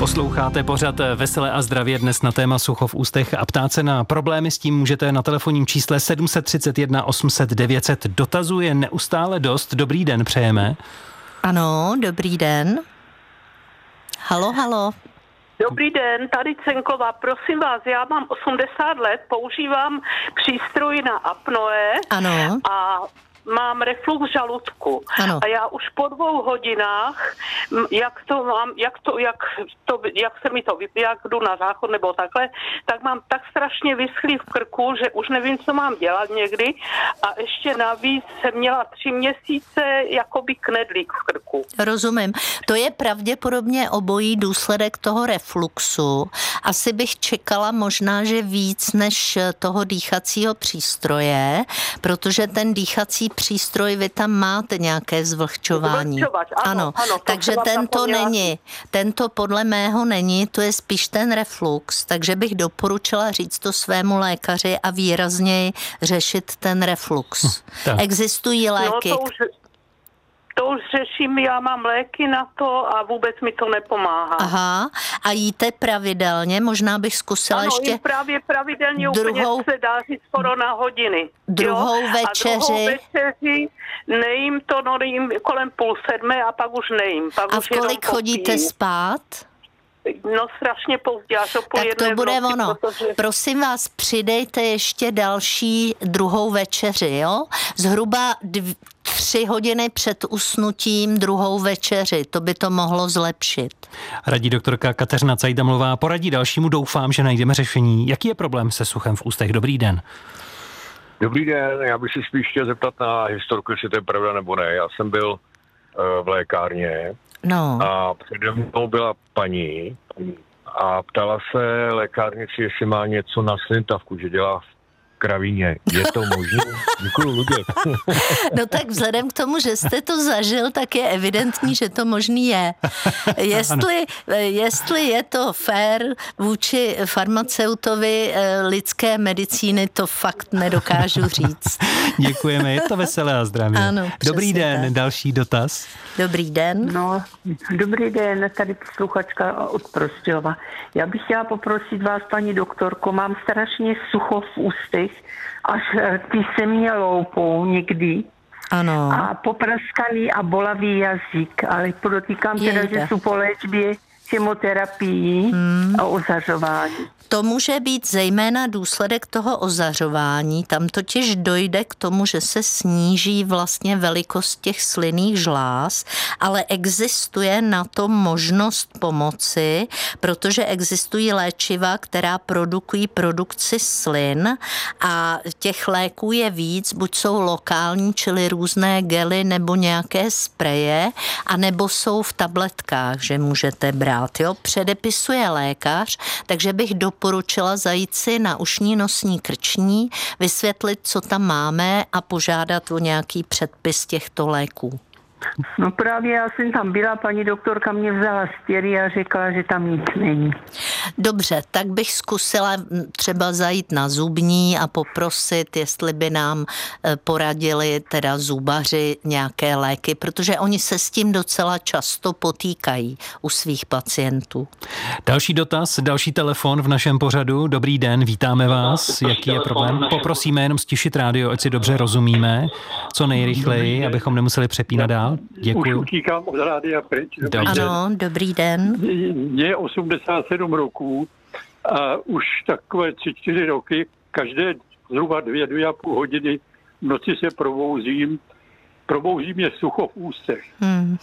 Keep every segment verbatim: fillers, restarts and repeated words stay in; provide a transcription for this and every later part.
Posloucháte pořad Veselé a zdravě dnes na téma sucho v ústech a ptát se na problémy s tím můžete na telefonním čísle sedm set třicet jedna osm set devět set. Dotazů je neustále dost. Dobrý den přejeme. Ano, dobrý den. Halo, halo. Dobrý den, tady Cenková. Prosím vás, já mám osmdesát let, používám přístroj na apnoe Ano. a mám reflux žaludku. Ano. A já už po dvou hodinách, m, jak to mám, jak to, jak to, jak se mi to vypije, jak jdu na záchod nebo takhle, tak mám tak strašně vyschlý v krku, že už nevím, co mám dělat někdy. A ještě navíc jsem měla tři měsíce jakoby knedlík v krku. Rozumím. To je pravděpodobně obojí důsledek toho refluxu. Asi bych čekala možná, že víc než toho dýchacího přístroje, protože ten dýchací přístroj, vy tam máte nějaké zvlhčování. Zvlhčovač, ano, ano, to takže jsem vám tento zapomněla. není. Tento podle mého není, to je spíš ten reflux, takže bych doporučila říct to svému lékaři a výrazněji řešit ten reflux. tak. Existují léky. No to už, to už řeším, já mám léky na to a vůbec mi to nepomáhá. Aha, a jíte pravidelně, možná bych zkusila ano, ještě jim právě pravidelně druhou- úplně se dá říct skoro na hodiny. druhou jo? večeři. A druhou večeři nejím to, no nejím kolem půl sedmé a pak už nejím. Pak A už v kolik jenom chodíte popiju. spát? No strašně pozdě, až o půl Tak jedné to v bude noci, ono. protože... Prosím vás, přidejte ještě další druhou večeři, jo? Zhruba dv- tři hodiny před usnutím druhou večeři. To by to mohlo zlepšit. Radí doktorka Kateřina Cajdamlová. Poradí dalšímu, doufám, že najdeme řešení. Jaký je problém se suchem v ústech? Dobrý den. Dobrý den, já bych si spíš chtěl zeptat na historku, jestli to je pravda nebo ne. Já jsem byl uh, v lékárně No, a přede mnou byla paní a ptala se lékárnici, jestli má něco na slintavku, že dělá v kravíně. Je to možné? Děkuju, Luděk. no tak vzhledem k tomu, že jste to zažil, tak je evidentní, že to možný je. Jestli, jestli je to fér vůči farmaceutovi lidské medicíny, to fakt nedokážu říct. Děkujeme, je to Veselé a zdravě. Ano, Dobrý přesně den, tak. další dotaz. Dobrý den. No, dobrý den, tady posluchačka od Prostějova. Já bych chtěla poprosit vás, paní doktorko, mám strašně sucho v ústech, až ty se mě loupou někdy. Ano. A popraskaný a bolavý jazyk, ale podotýkám teda, Jejda. že jsou po léčbě chemoterapií hmm. a ozařování. To může být zejména důsledek toho ozařování. Tam totiž dojde k tomu, že se sníží vlastně velikost těch slynných žláz, ale existuje na to možnost pomoci, protože existují léčiva, která produkují produkci slin a těch léků je víc, buď jsou lokální, čili různé gely nebo nějaké spreje, anebo jsou v tabletkách, že můžete brát. Jo? Předepisuje lékař, takže bych doporučila zajít si na ušní nosní krční, vysvětlit, co tam máme a požádat o nějaký předpis těchto léků. No právě já jsem tam byla, paní doktorka mě vzala stěry a řekla, že tam nic není. Dobře, tak bych zkusila třeba zajít na zubní a poprosit, jestli by nám poradili teda zubaři nějaké léky, protože oni se s tím docela často potýkají u svých pacientů. Další dotaz, další telefon v našem pořadu. Dobrý den, vítáme vás. Jaký je problém? Poprosíme jenom stišit rádio, ať si dobře rozumíme, co nejrychleji, abychom nemuseli přepínat dál. Děkuji. Už utíkám od rádia pryč. Dobře. Ano, dobrý den. Mně je osmdesát sedm roků a už takové tři, čtyři roky, každé zhruba dvě, dvě a půl hodiny v noci se probouzím. Probouzí mě sucho v ústech. Hmm.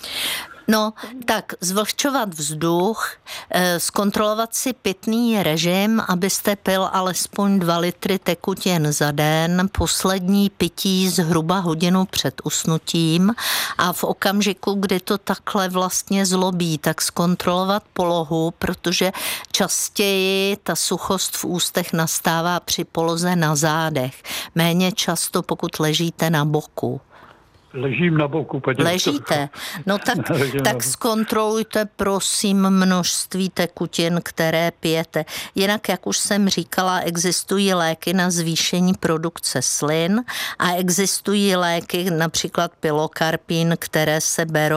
No, tak zvlhčovat vzduch, zkontrolovat si pitný režim, abyste pil alespoň dva litry tekutin za den, poslední pití zhruba hodinu před usnutím a v okamžiku, kdy to takhle vlastně zlobí, tak zkontrolovat polohu, protože častěji ta suchost v ústech nastává při poloze na zádech. Méně často, pokud ležíte na boku. Ležím na boku, paní Ležíte? No tak, Ležím na tak boku. zkontrolujte prosím množství tekutin, které pijete. Jinak, jak už jsem říkala, existují léky na zvýšení produkce slin a existují léky, například pilokarpin, které se berou